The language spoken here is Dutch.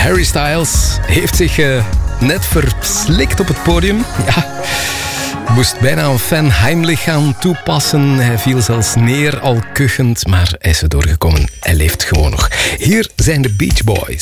Harry Styles heeft zich net verslikt op het podium. Ja, moest bijna een fan heimlich gaan toepassen. Hij viel zelfs neer, al kuchend, maar hij is er doorgekomen. Hij leeft gewoon nog. Hier zijn de Beach Boys.